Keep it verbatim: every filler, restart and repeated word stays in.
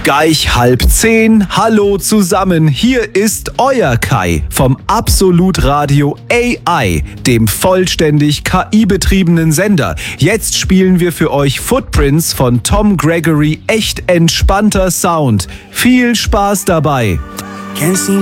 Gleich halb zehn, hallo zusammen, hier ist euer Kai vom Absolut Radio A I, dem vollständig K I-betriebenen Sender. Jetzt spielen wir für euch Footprints von Tom Gregory, echt entspannter Sound. Viel Spaß dabei! Can't see